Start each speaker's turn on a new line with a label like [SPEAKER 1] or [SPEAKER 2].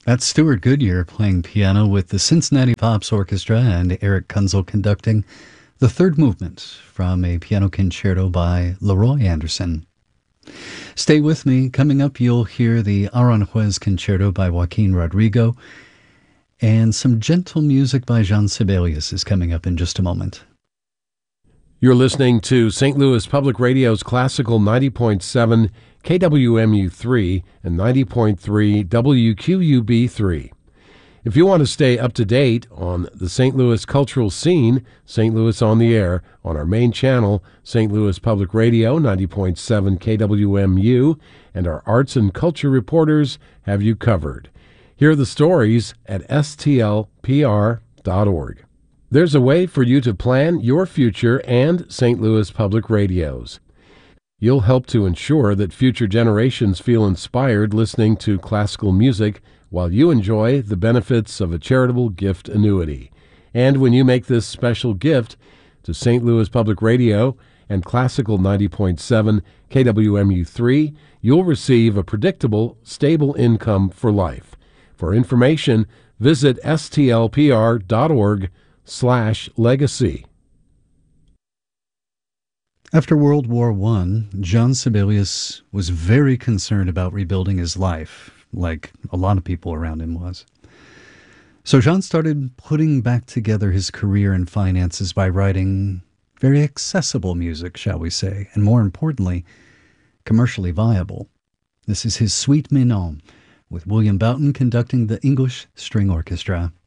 [SPEAKER 1] That's Stuart Goodyear playing piano with the Cincinnati Pops Orchestra and Eric Kunzel conducting the third movement from a piano concerto by Leroy Anderson. Stay with me. Coming up, you'll hear the Aranjuez Concerto by Joaquin Rodrigo, and some gentle music by Jean Sibelius is coming up in just a moment.
[SPEAKER 2] You're listening to St. Louis Public Radio's Classical 90.7 KWMU3 and 90.3 WQUB3. If you want to stay up to date on the St. Louis cultural scene, St. Louis on the Air, on our main channel, St. Louis Public Radio 90.7 KWMU, and our arts and culture reporters have you covered. Hear the stories at stlpr.org. There's a way for you to plan your future and St. Louis Public Radio's. You'll help to ensure that future generations feel inspired listening to classical music while you enjoy the benefits of a charitable gift annuity. And when you make this special gift to St. Louis Public Radio and Classical 90.7 KWMU3, you'll receive a predictable, stable income for life. For information, visit stlpr.org/legacy.
[SPEAKER 1] After World War I, Jean Sibelius was very concerned about rebuilding his life, like a lot of people around him was. So Jean started putting back together his career and finances by writing very accessible music, shall we say, and more importantly, commercially viable. This is his Suite Mignon, with William Boughton conducting the English String Orchestra.